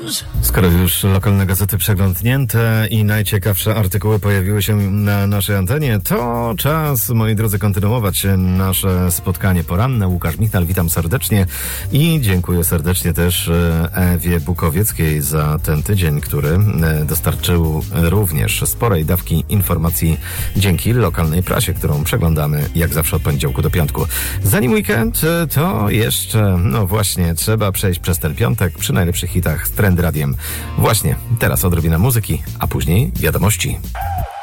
Skoro już lokalne gazety przeglądnięte i najciekawsze artykuły pojawiły się na naszej antenie, to czas, moi drodzy, kontynuować nasze spotkanie poranne. Łukasz Michal, witam serdecznie i dziękuję serdecznie też Ewie Bukowieckiej za ten tydzień, który dostarczył również sporej dawki informacji dzięki lokalnej prasie, którą przeglądamy jak zawsze od poniedziałku do piątku. Zanim weekend, to jeszcze, no właśnie, trzeba przejść przez ten piątek przy najlepszych hitach z Trend Radiem. Właśnie, teraz odrobina muzyki, a później wiadomości.